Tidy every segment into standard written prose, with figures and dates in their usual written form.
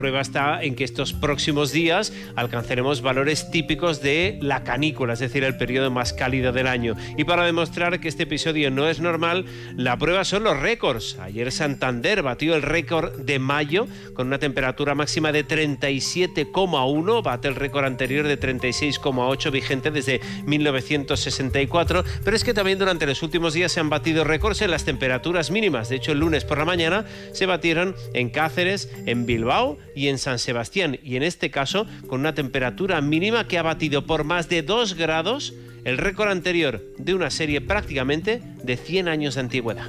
La prueba está en que estos próximos días alcanzaremos valores típicos de la canícula, es decir, el periodo más cálido del año. Y para demostrar que este episodio no es normal, la prueba son los récords. Ayer Santander batió el récord de mayo con una temperatura máxima de 37,1, bate el récord anterior de 36,8 vigente desde 1964, pero es que también durante los últimos días se han batido récords en las temperaturas mínimas. De hecho, el lunes por la mañana se batieron en Cáceres, en Bilbao y en San Sebastián, y en este caso con una temperatura mínima que ha batido por más de 2 grados el récord anterior de una serie prácticamente de 100 años de antigüedad.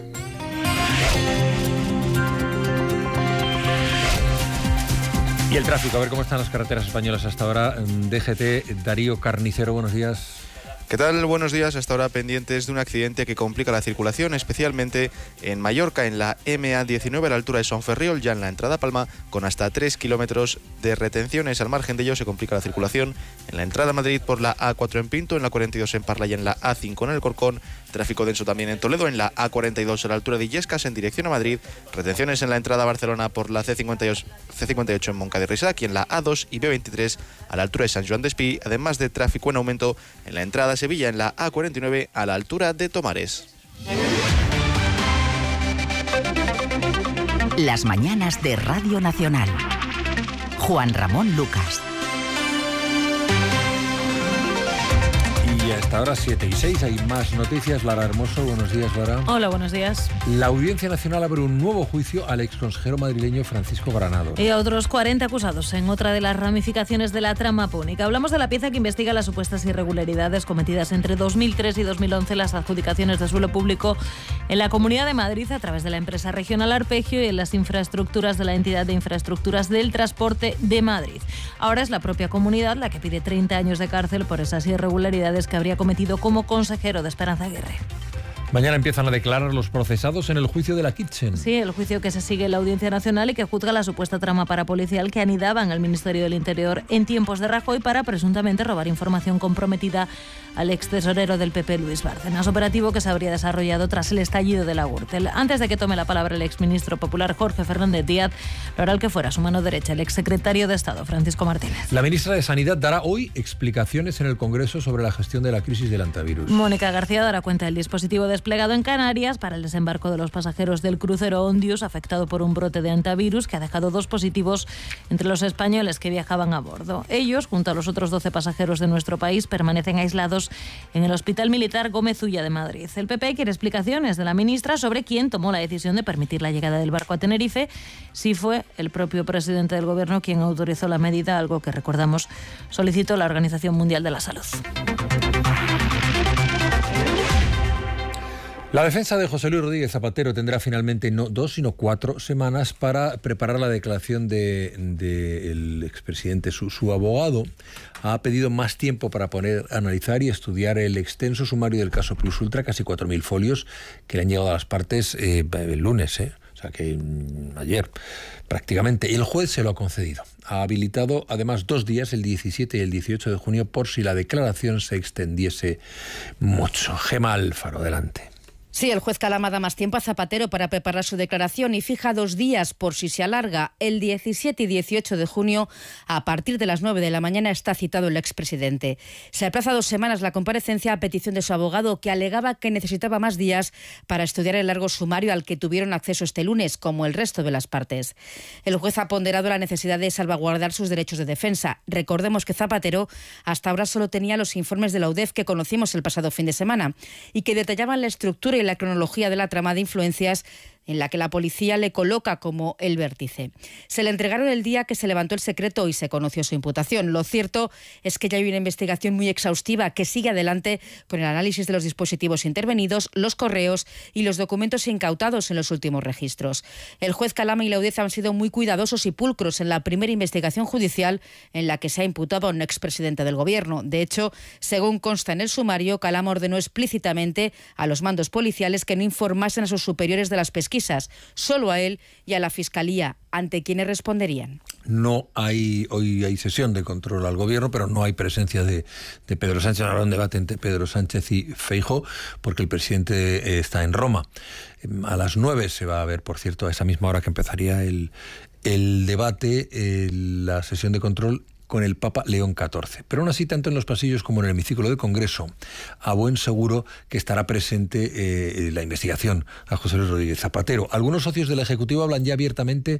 Y el tráfico, a ver cómo están las carreteras españolas hasta ahora. DGT, Darío Carnicero, buenos días. ¿Qué tal? Buenos días. Hasta ahora pendientes de un accidente que complica la circulación, especialmente en Mallorca, en la MA19 a la altura de Sonferriol, ya en la entrada a Palma, con hasta 3 kilómetros de retenciones. Al margen de ello se complica la circulación en la entrada a Madrid por la A4 en Pinto, en la 42 en Parla y en la A5 en el Corcón. Tráfico denso también en Toledo, en la A42 a la altura de Illescas, en dirección a Madrid. Retenciones en la entrada a Barcelona por la C58 en Moncada y Reixac, y en la A2 y B23 a la altura de Sant Joan d'Espí, además de tráfico en aumento en la entrada a Sevilla, en la A49 a la altura de Tomares. Las mañanas de Radio Nacional. Juan Ramón Lucas. Y hasta ahora 7:06, hay más noticias. Lara Hermoso, buenos días, Lara. Hola, buenos días. La Audiencia Nacional abre un nuevo juicio al exconsejero madrileño Francisco Granados. Y a otros 40 acusados en otra de las ramificaciones de la trama púnica. Hablamos de la pieza que investiga las supuestas irregularidades cometidas entre 2003 y 2011 en las adjudicaciones de suelo público en la Comunidad de Madrid a través de la empresa regional Arpegio y en las infraestructuras de la entidad de infraestructuras del transporte de Madrid. Ahora es la propia comunidad la que pide 30 años de cárcel por esas irregularidades que habría cometido como consejero de Esperanza Aguirre. Mañana empiezan a declarar los procesados en el juicio de la Kitchen. Sí, el juicio que se sigue en la Audiencia Nacional y que juzga la supuesta trama parapolicial que anidaba en el Ministerio del Interior en tiempos de Rajoy para presuntamente robar información comprometida al extesorero del PP, Luis Bárcenas. Operativo que se habría desarrollado tras el estallido de la Gürtel. Antes de que tome la palabra el exministro popular Jorge Fernández Díaz, lo hará el que fuera su mano derecha, el exsecretario de Estado, Francisco Martínez. La ministra de Sanidad dará hoy explicaciones en el Congreso sobre la gestión de la crisis del antivirus. Mónica García dará cuenta del dispositivo desplegado en Canarias para el desembarco de los pasajeros del crucero Ondius, afectado por un brote de antivirus que ha dejado 2 positivos entre los españoles que viajaban a bordo. Ellos, junto a los otros 12 pasajeros de nuestro país, permanecen aislados en el Hospital Militar Gómez Ulla de Madrid. El PP quiere explicaciones de la ministra sobre quién tomó la decisión de permitir la llegada del barco a Tenerife, si fue el propio presidente del Gobierno quien autorizó la medida, algo que, recordamos, solicitó la Organización Mundial de la Salud. La defensa de José Luis Rodríguez Zapatero tendrá finalmente no 2, sino 4 semanas para preparar la declaración del expresidente. Su abogado ha pedido más tiempo para analizar y estudiar el extenso sumario del caso Plus Ultra, casi 4.000 folios que le han llegado a las partes el lunes, o sea que ayer prácticamente. Y el juez se lo ha concedido. Ha habilitado además 2 días, el 17 y el 18 de junio, por si la declaración se extendiese mucho. Gemma Alfaro, adelante. Sí, el juez Calama da más tiempo a Zapatero para preparar su declaración y fija 2 días por si se alarga. El 17 y 18 de junio, a partir de las 9 de la mañana, está citado el expresidente. Se aplaza 2 semanas la comparecencia a petición de su abogado, que alegaba que necesitaba más días para estudiar el largo sumario al que tuvieron acceso este lunes, como el resto de las partes. El juez ha ponderado la necesidad de salvaguardar sus derechos de defensa. Recordemos que Zapatero hasta ahora solo tenía los informes de la UDEF que conocimos el pasado fin de semana y que detallaban la estructura y la cronología de la trama de influencias en la que la policía le coloca como el vértice. Se le entregaron el día que se levantó el secreto y se conoció su imputación. Lo cierto es que ya hay una investigación muy exhaustiva que sigue adelante con el análisis de los dispositivos intervenidos, los correos y los documentos incautados en los últimos registros. El juez Calama y la audiencia han sido muy cuidadosos y pulcros en la primera investigación judicial en la que se ha imputado a un expresidente del Gobierno. De hecho, según consta en el sumario, Calama ordenó explícitamente a los mandos policiales que no informasen a sus superiores de las pesquisas, solo a él y a la Fiscalía, ante quienes responderían. Hoy hay sesión de control al Gobierno, pero no hay presencia de Pedro Sánchez. Habrá un debate entre Pedro Sánchez y Feijóo, porque el presidente está en Roma. A las 9 se va a ver, por cierto, a esa misma hora que empezaría el el debate, la sesión de control con el Papa León XIV. Pero aún así, tanto en los pasillos como en el hemiciclo del Congreso, a buen seguro que estará presente la investigación a José Luis Rodríguez Zapatero. Algunos socios del Ejecutivo hablan ya abiertamente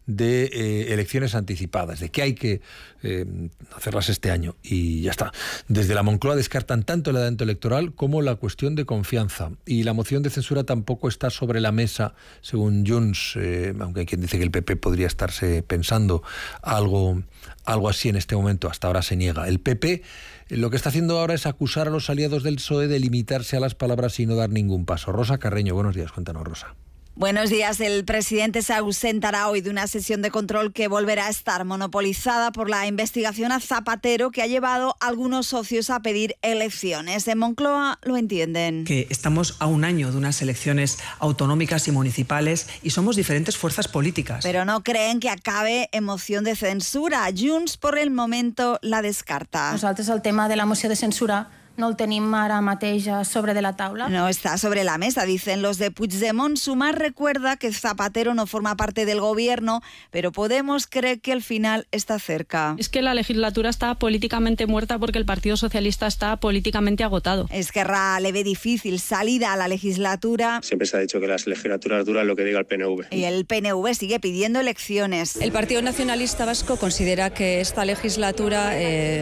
de elecciones anticipadas, de que hay que hacerlas este año y ya está. Desde la Moncloa descartan tanto el adelanto electoral como la cuestión de confianza. Y la moción de censura tampoco está sobre la mesa, según Junts, aunque hay quien dice que el PP podría estarse pensando algo así en este momento. Hasta ahora se niega. El PP lo que está haciendo ahora es acusar a los aliados del PSOE de limitarse a las palabras y no dar ningún paso. Rosa Carreño, buenos días, cuéntanos, Rosa. Buenos días. El presidente se ausentará hoy de una sesión de control que volverá a estar monopolizada por la investigación a Zapatero, que ha llevado a algunos socios a pedir elecciones. En Moncloa lo entienden. Que estamos a un año de unas elecciones autonómicas y municipales y somos diferentes fuerzas políticas. Pero no creen que acabe en moción de censura. Junts, por el momento, la descarta. Nosaltres el tema de la moció de censura no el tenim ara mateix sobre de la taula. No está sobre la mesa, dicen los de Puigdemont. Sumar recuerda que Zapatero no forma parte del gobierno, pero Podemos cree que el final está cerca. Es que la legislatura está políticamente muerta porque el Partido Socialista está políticamente agotado. Esquerra le ve difícil salida a la legislatura. Siempre se ha dicho que las legislaturas duran lo que diga el PNV. Y el PNV sigue pidiendo elecciones. El Partido Nacionalista Vasco considera que esta legislatura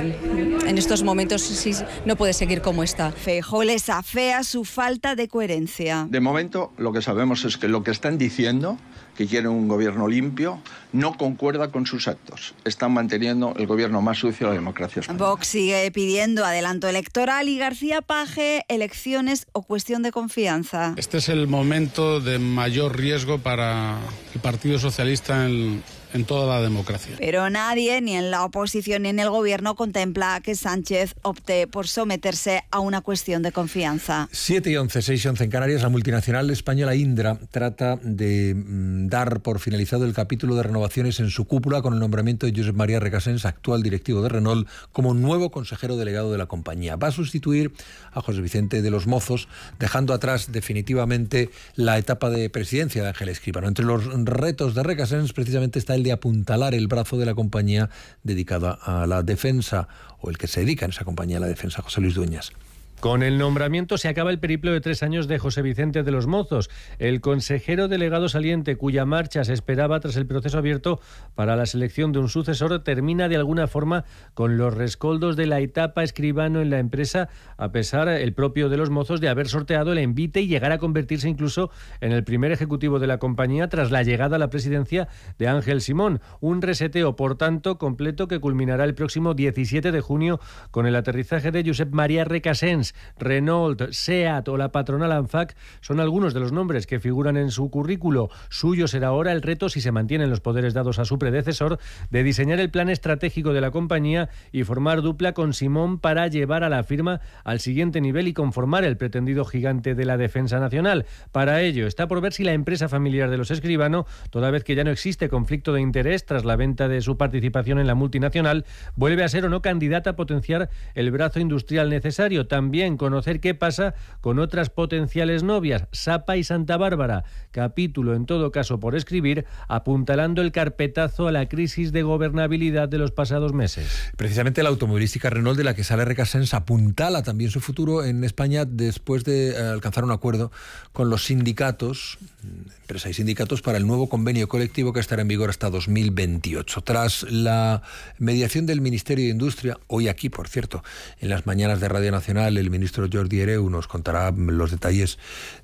en estos momentos no puede ser seguir como está. Feijóo les afea su falta de coherencia. De momento, lo que sabemos es que lo que están diciendo, que quieren un gobierno limpio, no concuerda con sus actos. Están manteniendo el gobierno más sucio de la democracia española. Vox sigue pidiendo adelanto electoral y García Paje, elecciones o cuestión de confianza. Este es el momento de mayor riesgo para el Partido Socialista en toda la democracia. Pero nadie, ni en la oposición ni en el gobierno, contempla que Sánchez opte por someterse a una cuestión de confianza. 7:11, 6:11 en Canarias. La multinacional española Indra trata de dar por finalizado el capítulo de renovaciones en su cúpula con el nombramiento de Josep María Recasens, actual directivo de Renault, como nuevo consejero delegado de la compañía. Va a sustituir a José Vicente de los Mozos, dejando atrás definitivamente la etapa de presidencia de Ángel Escribano. Entre los retos de Recasens precisamente está el de apuntalar el brazo de la compañía dedicada a la defensa, o el que se dedica en esa compañía a la defensa, José Luis Dueñas. Con el nombramiento se acaba el periplo de 3 años de José Vicente de los Mozos, el consejero delegado saliente cuya marcha se esperaba tras el proceso abierto para la selección de un sucesor. Termina de alguna forma con los rescoldos de la etapa Escribano en la empresa, a pesar el propio de los Mozos de haber sorteado el envite y llegar a convertirse incluso en el primer ejecutivo de la compañía tras la llegada a la presidencia de Ángel Simón. Un reseteo, por tanto, completo que culminará el próximo 17 de junio con el aterrizaje de Josep María Recasens. Renault, SEAT o la patronal ANFAC son algunos de los nombres que figuran en su currículo. Suyo será ahora el reto, si se mantienen los poderes dados a su predecesor, de diseñar el plan estratégico de la compañía y formar dupla con Simón para llevar a la firma al siguiente nivel y conformar el pretendido gigante de la defensa nacional. Para ello está por ver si la empresa familiar de los Escribano, toda vez que ya no existe conflicto de interés tras la venta de su participación en la multinacional, vuelve a ser o no candidata a potenciar el brazo industrial necesario. También conocer qué pasa con otras potenciales novias, Sapa y Santa Bárbara. Capítulo, en todo caso, por escribir, apuntalando el carpetazo a la crisis de gobernabilidad de los pasados meses. Precisamente la automovilística Renault, de la que sale Recasens, apuntala también su futuro en España después de alcanzar un acuerdo con los sindicatos, empresa y sindicatos, para el nuevo convenio colectivo que estará en vigor hasta 2028. Tras la mediación del Ministerio de Industria, hoy aquí, por cierto, en las mañanas de Radio Nacional, el ministro Jordi Hereu nos contará los detalles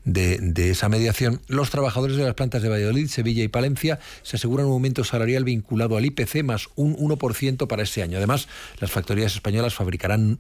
de esa mediación. Los trabajadores de las plantas de Valladolid, Sevilla y Palencia se aseguran un aumento salarial vinculado al IPC más un 1% para ese año. Además, las factorías españolas fabricarán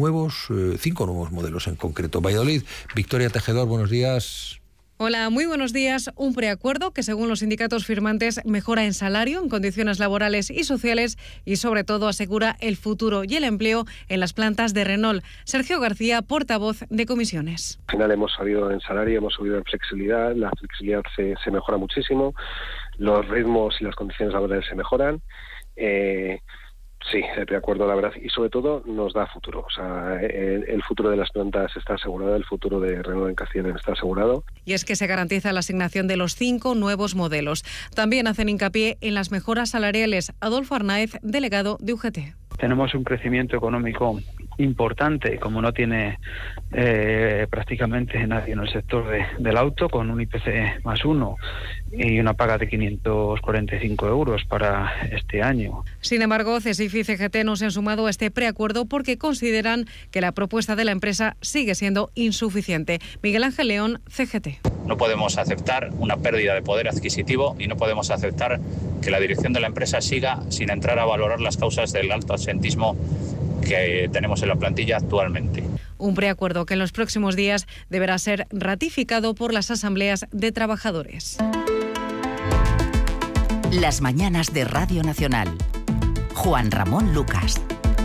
5 nuevos modelos en concreto. Valladolid, Victoria Tejedor, buenos días. Hola, muy buenos días. Un preacuerdo que, según los sindicatos firmantes, mejora en salario, en condiciones laborales y sociales y, sobre todo, asegura el futuro y el empleo en las plantas de Renault. Sergio García, portavoz de comisiones. Al final hemos subido en salario, hemos subido en flexibilidad, la flexibilidad se mejora muchísimo, los ritmos y las condiciones laborales se mejoran. Sí, el preacuerdo, la verdad, y sobre todo nos da futuro. O sea, el futuro de las plantas está asegurado, el futuro de Renault en Castilla y León está asegurado. Y es que se garantiza la asignación de los 5 nuevos modelos. También hacen hincapié en las mejoras salariales. Adolfo Arnaez, delegado de UGT. Tenemos un crecimiento económico importante, como no tiene prácticamente nadie en el sector del auto, con un IPC +1 y una paga de 545 euros para este año. Sin embargo, CESIF y CGT no se han sumado a este preacuerdo porque consideran que la propuesta de la empresa sigue siendo insuficiente. Miguel Ángel León, CGT. No podemos aceptar una pérdida de poder adquisitivo y no podemos aceptar que la dirección de la empresa siga sin entrar a valorar las causas del alto absentismo que tenemos en la plantilla actualmente. Un preacuerdo que en los próximos días deberá ser ratificado por las asambleas de trabajadores. Las mañanas de Radio Nacional. Juan Ramón Lucas.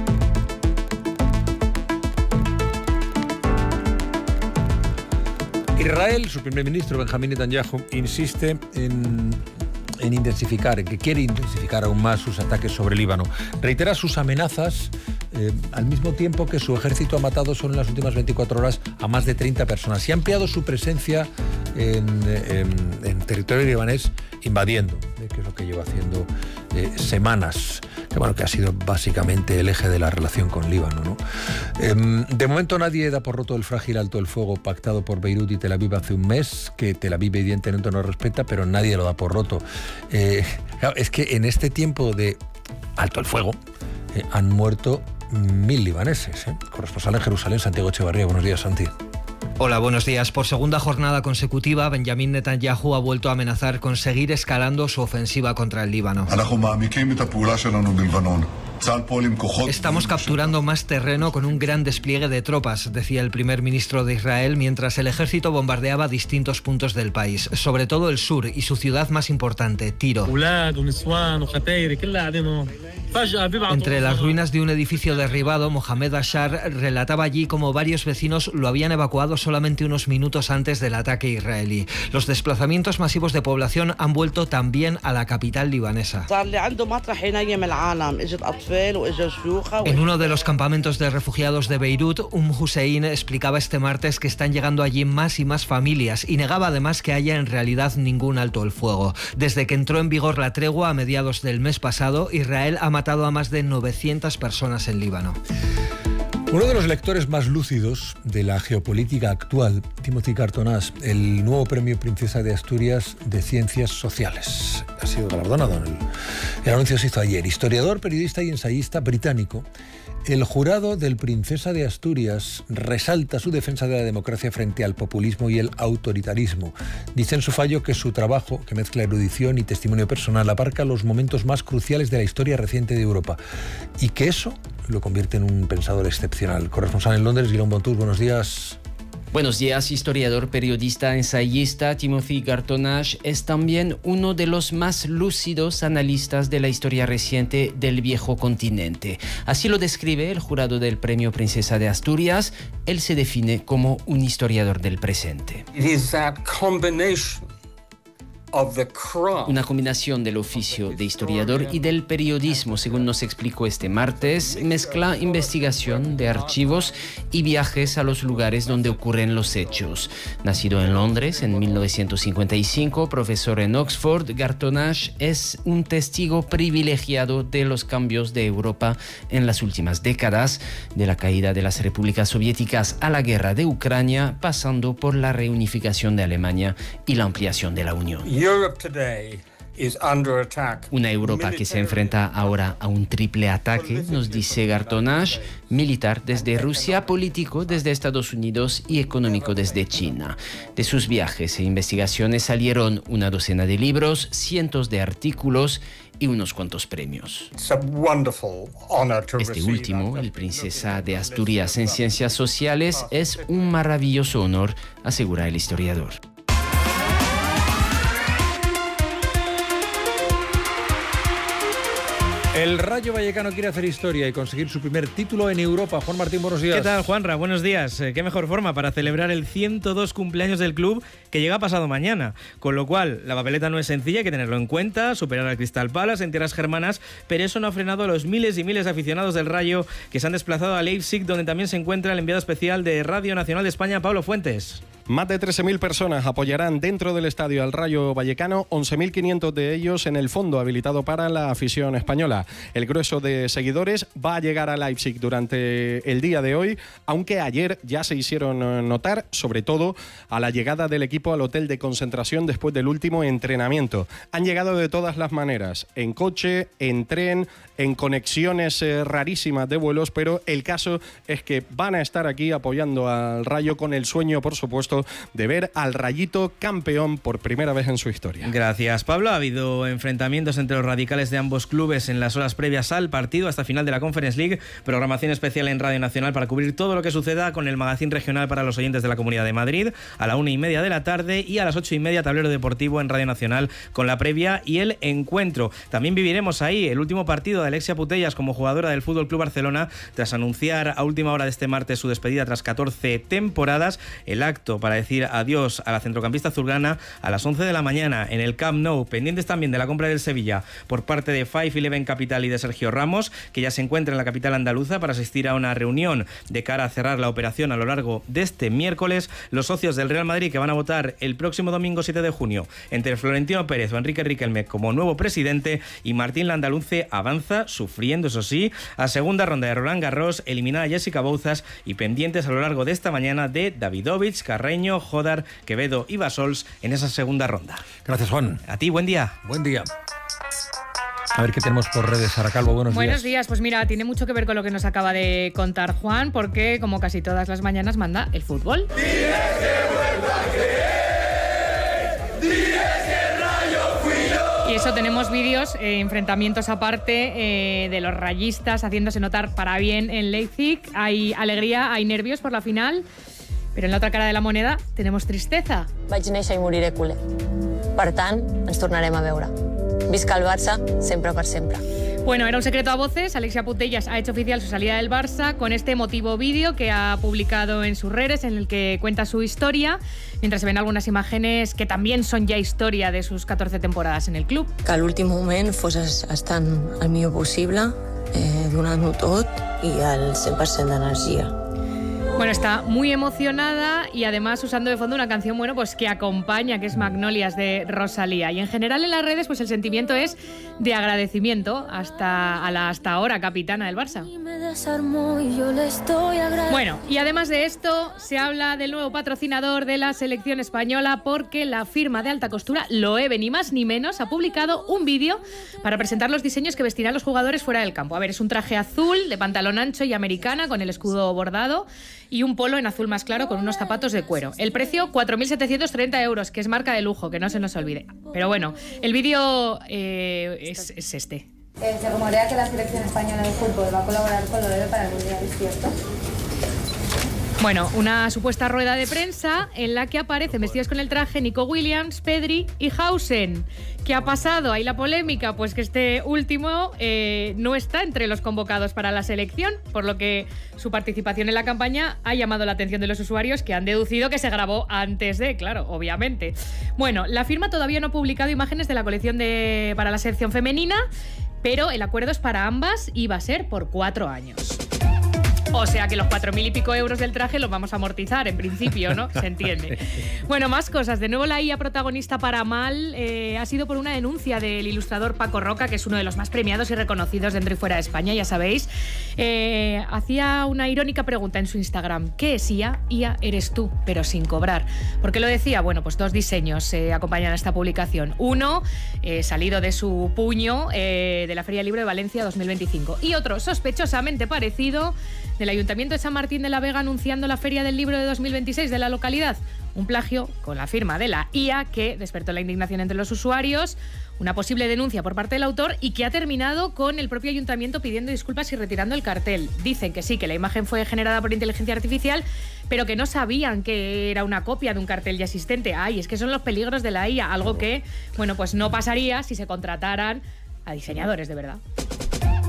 Israel, su primer ministro Benjamín Netanyahu, insiste en que quiere intensificar aún más sus ataques sobre Líbano. Reitera sus amenazas al mismo tiempo que su ejército ha matado solo en las últimas 24 horas a más de 30 personas y ha ampliado su presencia en territorio libanés invadiendo, que es lo que lleva haciendo semanas, que ha sido básicamente el eje de la relación con Líbano, ¿no? De momento nadie da por roto el frágil alto el fuego pactado por Beirut y Tel Aviv hace un mes, que Tel Aviv evidentemente no respeta, pero nadie lo da por roto. Claro, es que en este tiempo de alto el fuego han muerto 1.000 libaneses. Corresponsal en Jerusalén, Santiago Echevarría. Buenos días, Santi. Hola, buenos días. Por segunda jornada consecutiva, Benjamín Netanyahu ha vuelto a amenazar con seguir escalando su ofensiva contra el Líbano. Estamos capturando más terreno con un gran despliegue de tropas, decía el primer ministro de Israel mientras el ejército bombardeaba distintos puntos del país, sobre todo el sur y su ciudad más importante, Tiro. Entre las ruinas de un edificio derribado, Mohamed Ashar relataba allí cómo varios vecinos lo habían evacuado solamente unos minutos antes del ataque israelí. Los desplazamientos masivos de población han vuelto también a la capital libanesa. En uno de los campamentos de refugiados de Beirut, Hussein explicaba este martes que están llegando allí más y más familias y negaba además que haya en realidad ningún alto el fuego. Desde que entró en vigor la tregua a mediados del mes pasado, Israel ha matado a más de 900 personas en Líbano. Uno de los lectores más lúcidos de la geopolítica actual, Timothy Cartonash, el nuevo premio Princesa de Asturias de Ciencias Sociales. Ha sido galardonado. El anuncio se hizo ayer. Historiador, periodista y ensayista británico, el jurado del Princesa de Asturias resalta su defensa de la democracia frente al populismo y el autoritarismo. Dice en su fallo que su trabajo, que mezcla erudición y testimonio personal, abarca los momentos más cruciales de la historia reciente de Europa y que eso lo convierte en un pensador excepcional. Corresponsal en Londres, Guillaume Bontour, buenos días. Buenos días, historiador, periodista, ensayista. Timothy Cartonash es también uno de los más lúcidos analistas de la historia reciente del viejo continente. Así lo describe el jurado del premio Princesa de Asturias. Él se define como un historiador del presente. Una combinación del oficio de historiador y del periodismo, según nos explicó este martes, mezcla investigación de archivos y viajes a los lugares donde ocurren los hechos. Nacido en Londres en 1955, profesor en Oxford, Cartonash es un testigo privilegiado de los cambios de Europa en las últimas décadas, de la caída de las repúblicas soviéticas a la guerra de Ucrania, pasando por la reunificación de Alemania y la ampliación de la Unión. Una Europa que se enfrenta ahora a un triple ataque, nos dice Cartonash, militar desde Rusia, político desde Estados Unidos y económico desde China. De sus viajes e investigaciones salieron una docena de libros, cientos de artículos y unos cuantos premios. Este último, el Princesa de Asturias en Ciencias Sociales, es un maravilloso honor, asegura el historiador. El Rayo Vallecano quiere hacer historia y conseguir su primer título en Europa. Juan Martín, buenos días. ¿Qué tal, Juanra? Buenos días. Qué mejor forma para celebrar el 102 cumpleaños del club, que llega pasado mañana. Con lo cual, la papeleta no es sencilla, hay que tenerlo en cuenta, superar al Crystal Palace en tierras germanas, pero eso no ha frenado a los miles y miles de aficionados del Rayo que se han desplazado a Leipzig, donde también se encuentra el enviado especial de Radio Nacional de España, Pablo Fuentes. Más de 13.000 personas apoyarán dentro del estadio al Rayo Vallecano, 11.500 de ellos en el fondo habilitado para la afición española. El grueso de seguidores va a llegar a Leipzig durante el día de hoy, aunque ayer ya se hicieron notar, sobre todo a la llegada del equipo al hotel de concentración después del último entrenamiento. Han llegado de todas las maneras, en coche, en tren, en conexiones rarísimas de vuelos, pero el caso es que van a estar aquí apoyando al Rayo con el sueño, por supuesto, de ver al Rayito campeón por primera vez en su historia. Gracias, Pablo. Ha habido enfrentamientos entre los radicales de ambos clubes en las horas previas al partido, hasta final de la Conference League. Programación especial en Radio Nacional para cubrir todo lo que suceda con el magazín regional para los oyentes de la Comunidad de Madrid a la 1:30 de la tarde y a las 8:30 tablero deportivo en Radio Nacional con la previa y el encuentro. También viviremos ahí el último partido de Alexia Putellas como jugadora del Fútbol Club Barcelona tras anunciar a última hora de este martes su despedida tras 14 temporadas. El acto para decir adiós a la centrocampista azulgrana a las 11 de la mañana en el Camp Nou. Pendientes también de la compra del Sevilla por parte de 5-11 Capital y de Sergio Ramos, que ya se encuentra en la capital andaluza para asistir a una reunión de cara a cerrar la operación a lo largo de este miércoles. Los socios del Real Madrid que van a votar el próximo domingo 7 de junio entre Florentino Pérez o Enrique Riquelme como nuevo presidente y Martín Landaluce avanza sufriendo, eso sí, a segunda ronda de Roland Garros, eliminada Jessica Bouzas y pendientes a lo largo de esta mañana de Davidovich, Carreño, Jodar, Quevedo y Basols en esa segunda ronda. Gracias, Juan. A ti, buen día. Buen día. A ver qué tenemos por redes. Sara Calvo, buenos días. Pues mira, tiene mucho que ver con lo que nos acaba de contar Juan, porque como casi todas las mañanas manda el fútbol. Y eso, tenemos vídeos, enfrentamientos aparte de los rayistas haciéndose notar para bien en Leipzig. Hay alegría, hay nervios por la final, pero en la otra cara de la moneda tenemos tristeza. Vaig néixer i moriré culer. Per tant, ens tornarem a veure. Visca el Barça, sempre per sempre. Bueno, era un secreto a voces. Alexia Putellas ha hecho oficial su salida del Barça con este emotivo vídeo que ha publicado en sus redes, en el que cuenta su historia, mientras se ven algunas imágenes que también son ya historia de sus 14 temporadas en el club. Que a l'últim moment fos estant el millor possible, donant-ho tot i al 100% d'energia. Bueno, está muy emocionada y además usando de fondo una canción, bueno, pues que acompaña, que es Magnolias de Rosalía. Y en general en las redes, pues el sentimiento es de agradecimiento a la hasta ahora capitana del Barça. Bueno, y además de esto, se habla del nuevo patrocinador de la selección española, porque la firma de alta costura Loewe, ni más ni menos, ha publicado un vídeo para presentar los diseños que vestirán los jugadores fuera del campo. A ver, es un traje azul de pantalón ancho y americana con el escudo bordado y un polo en azul más claro con unos zapatos de cuero. El precio, 4.730 euros, que es marca de lujo, que no se nos olvide. Pero bueno, el vídeo es este. Se rumorea que la selección española de fútbol va a colaborar con Loewe para el Mundial, ¿es cierto? Bueno, una supuesta rueda de prensa en la que aparecen vestidos con el traje Nico Williams, Pedri y Hausen. ¿Qué ha pasado? Ahí la polémica, pues que este último no está entre los convocados para la selección, por lo que su participación en la campaña ha llamado la atención de los usuarios, que han deducido que se grabó antes de, claro, obviamente. Bueno, la firma todavía no ha publicado imágenes de la colección para la selección femenina, pero el acuerdo es para ambas y va a ser por 4 años. O sea que los 4.000 y pico euros del traje los vamos a amortizar, en principio, ¿no? Se entiende. Bueno, más cosas. De nuevo, la IA protagonista para mal ha sido por una denuncia del ilustrador Paco Roca, que es uno de los más premiados y reconocidos dentro y fuera de España, ya sabéis. Hacía una irónica pregunta en su Instagram. ¿Qué es IA? IA eres tú, pero sin cobrar. ¿Por qué lo decía? Bueno, pues 2 diseños acompañan a esta publicación. Uno, salido de su puño de la Feria del Libro de Valencia 2025. Y otro, sospechosamente parecido, del Ayuntamiento de San Martín de la Vega, anunciando la Feria del Libro de 2026 de la localidad. Un plagio con la firma de la IA que despertó la indignación entre los usuarios, una posible denuncia por parte del autor y que ha terminado con el propio ayuntamiento pidiendo disculpas y retirando el cartel. Dicen que sí, que la imagen fue generada por inteligencia artificial, pero que no sabían que era una copia de un cartel ya existente. Ay, es que son los peligros de la IA, algo que, bueno, pues no pasaría si se contrataran a diseñadores de verdad.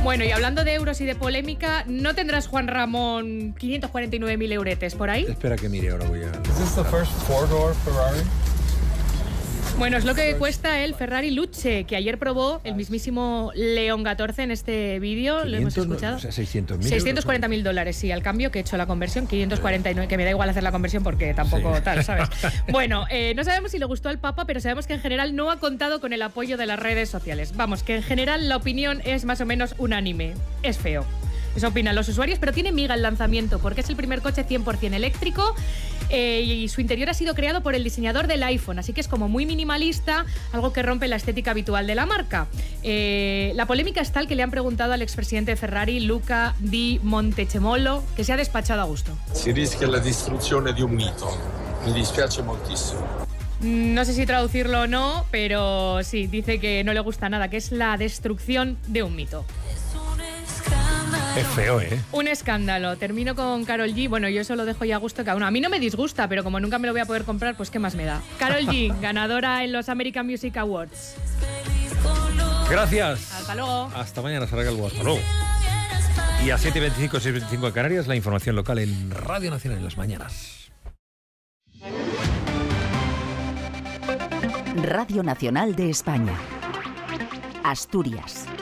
Bueno, y hablando de euros y de polémica, ¿no tendrás, Juan Ramón, 549.000 euretes por ahí? Espera que mire, ahora voy a... ¿Es este el primer four-door Ferrari? Bueno, es lo que cuesta el Ferrari Luce, que ayer probó el mismísimo León Gatorce en este vídeo. ¿Lo hemos escuchado? O sea, 600.000 $640.000, sí, al cambio que he hecho la conversión, 549, que me da igual hacer la conversión porque tampoco tal, ¿sabes? Bueno, no sabemos si le gustó al Papa, pero sabemos que en general no ha contado con el apoyo de las redes sociales. Vamos, que en general la opinión es más o menos unánime. Es feo. Eso opinan los usuarios, pero tiene miga el lanzamiento porque es el primer coche 100% eléctrico y su interior ha sido creado por el diseñador del iPhone, así que es como muy minimalista, algo que rompe la estética habitual de la marca. La polémica es tal que le han preguntado al expresidente de Ferrari, Luca Di Montecemolo, que se ha despachado a gusto. Si rischia la destruzione di un mito. Mi dispiace moltissimo. No sé si traducirlo o no, pero sí, dice que no le gusta nada, que es la destrucción de un mito. Es feo, ¿eh? Un escándalo. Termino con Karol G. Bueno, yo eso lo dejo ya a gusto cada uno. A mí no me disgusta, pero como nunca me lo voy a poder comprar, pues qué más me da. Karol G, ganadora en los American Music Awards. Gracias. Hasta luego. Hasta mañana, Sara Calvo. Hasta luego. Y a 7:25, 6:25 de Canarias, la información local en Radio Nacional en las mañanas. Radio Nacional de España. Asturias.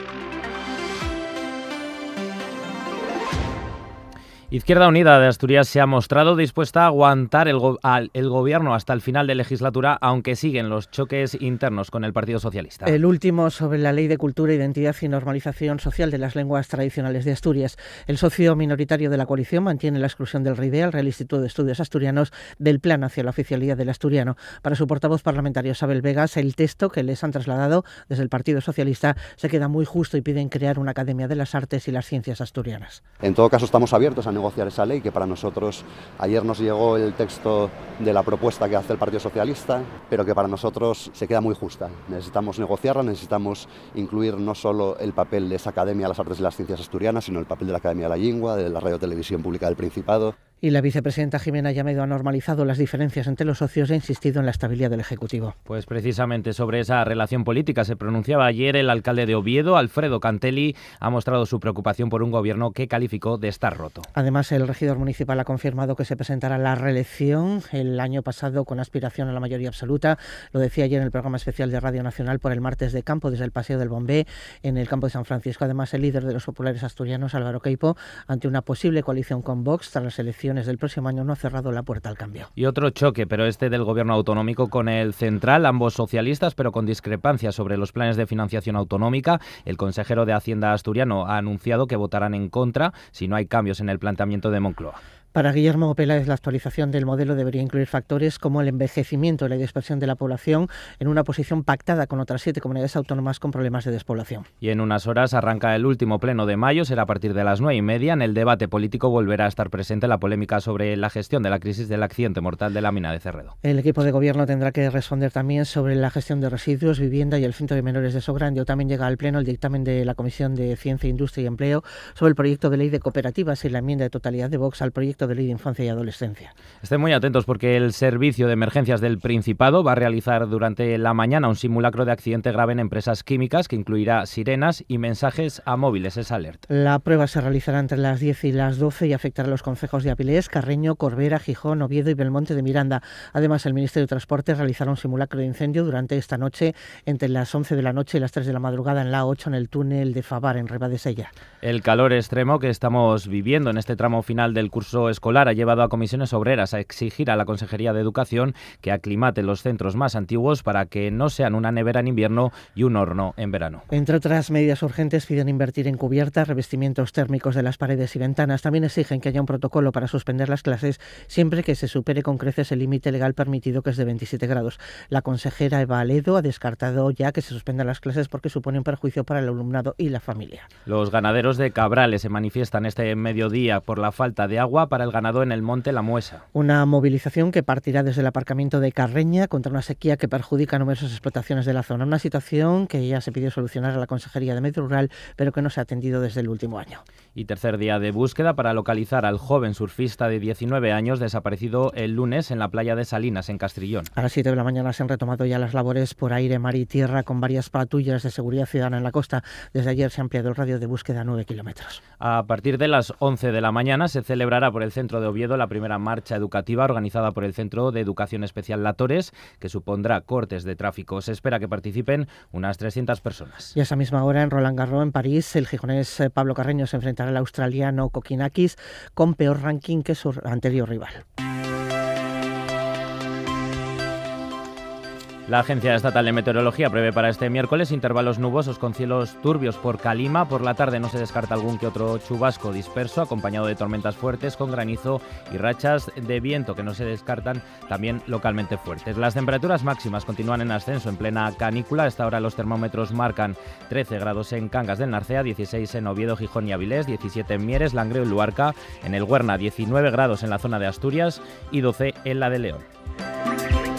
Izquierda Unida de Asturias se ha mostrado dispuesta a aguantar el gobierno hasta el final de legislatura, aunque siguen los choques internos con el Partido Socialista. El último sobre la Ley de Cultura, Identidad y Normalización Social de las Lenguas Tradicionales de Asturias. El socio minoritario de la coalición mantiene la exclusión del RIDE, el Real Instituto de Estudios Asturianos, del Plan hacia la oficialidad del asturiano. Para su portavoz parlamentario, Isabel Vegas, el texto que les han trasladado desde el Partido Socialista se queda muy justo y piden crear una Academia de las Artes y las Ciencias asturianas. En todo caso, estamos abiertos a negociar esa ley, que para nosotros, ayer nos llegó el texto de la propuesta que hace el Partido Socialista, pero que para nosotros se queda muy justa. Necesitamos negociarla, necesitamos incluir no solo el papel de esa Academia de las Artes y las Ciencias asturianas, sino el papel de la Academia de la Lengua, de la Radio Televisión Pública del Principado. Y la vicepresidenta Jimena Llamedo ha normalizado las diferencias entre los socios e ha insistido en la estabilidad del Ejecutivo. Pues precisamente sobre esa relación política se pronunciaba ayer el alcalde de Oviedo, Alfredo Cantelli, ha mostrado su preocupación por un gobierno que calificó de estar roto. Además, el regidor municipal ha confirmado que se presentará a la reelección el año pasado con aspiración a la mayoría absoluta. Lo decía ayer en el programa especial de Radio Nacional por el martes de campo desde el Paseo del Bombé en el campo de San Francisco. Además, el líder de los populares asturianos, Álvaro Queipo, ante una posible coalición con Vox tras las elecciones del próximo año, no ha cerrado la puerta al cambio. Y otro choque, pero este del gobierno autonómico con el central, ambos socialistas, pero con discrepancias sobre los planes de financiación autonómica. El consejero de Hacienda asturiano ha anunciado que votarán en contra si no hay cambios en el planteamiento de Moncloa. Para Guillermo Peláez, la actualización del modelo debería incluir factores como el envejecimiento y la dispersión de la población en una posición pactada con otras 7 comunidades autónomas con problemas de despoblación. Y en unas horas arranca el último pleno de mayo, será a partir de las 9:30. En el debate político volverá a estar presente la polémica sobre la gestión de la crisis del accidente mortal de la mina de Cerredo. El equipo de gobierno tendrá que responder también sobre la gestión de residuos, vivienda y el centro de menores de Sograndio. También llega al pleno el dictamen de la Comisión de Ciencia, Industria y Empleo sobre el proyecto de ley de cooperativas y la enmienda de totalidad de Vox al proyecto de ley de infancia y adolescencia. Estén muy atentos porque el Servicio de Emergencias del Principado va a realizar durante la mañana un simulacro de accidente grave en empresas químicas que incluirá sirenas y mensajes a móviles. Es Alert. La prueba se realizará entre las 10 y las 12 y afectará a los concejos de Avilés, Carreño, Corbera, Gijón, Oviedo y Belmonte de Miranda. Además, el Ministerio de Transporte realizará un simulacro de incendio durante esta noche entre las 11 de la noche y las 3 de la madrugada en la A8 en el túnel de Favar, en Ribadesella. El calor extremo que estamos viviendo en este tramo final del curso escolar ha llevado a comisiones obreras a exigir a la Consejería de Educación que aclimate los centros más antiguos para que no sean una nevera en invierno y un horno en verano. Entre otras medidas urgentes, piden invertir en cubiertas, revestimientos térmicos de las paredes y ventanas. También exigen que haya un protocolo para suspender las clases siempre que se supere con creces el límite legal permitido, que es de 27 grados. La consejera Eva Aledo ha descartado ya que se suspendan las clases porque supone un perjuicio para el alumnado y la familia. Los ganaderos de Cabrales se manifiestan este mediodía por la falta de agua para para el ganado en el monte La Muesa. Una movilización que partirá desde el aparcamiento de Carreña contra una sequía que perjudica a numerosas explotaciones de la zona. Una situación que ya se pidió solucionar a la Consejería de Medio Rural, pero que no se ha atendido desde el último año. Y tercer día de búsqueda para localizar al joven surfista de 19 años desaparecido el lunes en la playa de Salinas, en Castrillón. A las 7 de la mañana se han retomado ya las labores por aire, mar y tierra con varias patrullas de seguridad ciudadana en la costa. Desde ayer se ha ampliado el radio de búsqueda a 9 kilómetros. A partir de las 11 de la mañana se celebrará por el centro de Oviedo la primera marcha educativa organizada por el Centro de Educación Especial La Torres, que supondrá cortes de tráfico. Se espera que participen unas 300 personas. Y a esa misma hora en Roland Garros, en París, el gijonés Pablo Carreño se enfrentará al australiano Kokinakis con peor ranking que su anterior rival. La Agencia Estatal de Meteorología prevé para este miércoles intervalos nubosos con cielos turbios por Calima. Por la tarde no se descarta algún que otro chubasco disperso, acompañado de tormentas fuertes con granizo y rachas de viento que no se descartan también localmente fuertes. Las temperaturas máximas continúan en ascenso en plena canícula. A esta hora los termómetros marcan 13 grados en Cangas del Narcea, 16 en Oviedo, Gijón y Avilés, 17 en Mieres, Langreo y Luarca, en el Huerna 19 grados en la zona de Asturias y 12 en la de León.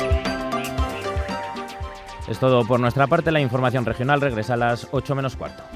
Es todo por nuestra parte. La información regional regresa a las 8 menos cuarto.